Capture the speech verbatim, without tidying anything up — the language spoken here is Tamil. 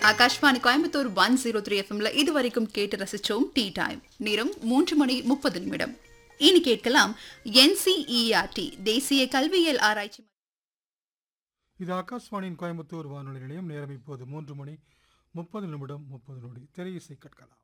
Akashvani Coimbatore one zero three எஃப்எம்ல இதுவரைக்கும் கேட்டு ரசிச்சோம் டீ டைம். நேரம் மூன்று மணி முப்பது நிமிடம். இனி கேட்கலாம் என்சிஇஆர்டி தேசிய கல்வியியல் ஆராய்ச்சி. இது ஆகாஷ்வாணியின் கோயம்புத்தூர் வானொலி நிலையம். நேரம் இப்போது மூன்று மணி முப்பது நிமிடம் முப்பது நொடி. திரை இசை கேட்கலாம்.